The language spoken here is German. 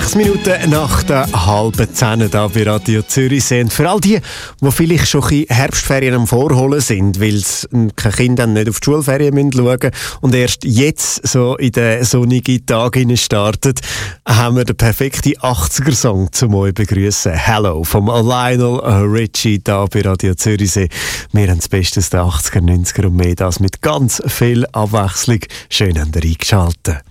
6 Minuten nach der halben 10 da bei Radio Zürich sind. Für all die vielleicht schon ein bisschen Herbstferien am Vorholen sind, weil sie keine Kinder nicht auf die Schulferien schauen müssen und erst jetzt so in den sonnigen Tag starten, haben wir den perfekten 80er-Song zum euch begrüßen. Hello vom Lionel Richie da bei Radio Zürich. Wir haben das Beste der 80er, 90er und mehr, das mit ganz viel Abwechslung. Schön, habt ihr eingeschaltet.